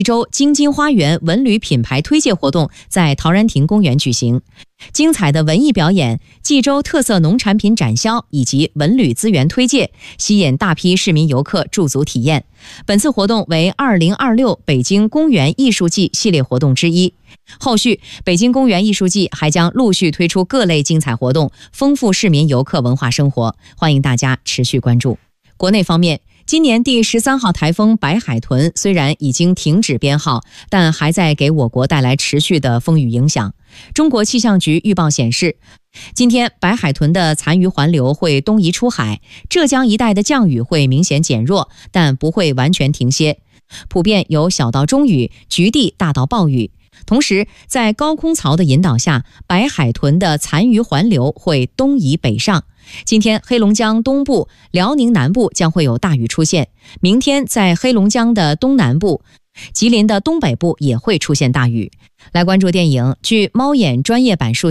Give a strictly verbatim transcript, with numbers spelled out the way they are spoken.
济州京津花园文旅品牌推介活动在陶然亭公园举行，精彩的文艺表演、济州特色农产品展销以及文旅资源推介，吸引大批市民游客驻足体验。本次活动为二零二六北京公园艺术季系列活动之一。后续，北京公园艺术季还将陆续推出各类精彩活动，丰富市民游客文化生活，欢迎大家持续关注。国内方面，今年第十三号台风白海豚虽然已经停止编号，但还在给我国带来持续的风雨影响。中国气象局预报显示，今天白海豚的残余环流会东移出海，浙江一带的降雨会明显减弱，但不会完全停歇，普遍有小到中雨，局地大到暴雨。同时，在高空槽的引导下，白海豚的残余环流会东移北上。今天黑龙江东部、辽宁南部将会有大雨出现，明天在黑龙江的东南部、吉林的东北部也会出现大雨。来关注电影，据猫眼专业版数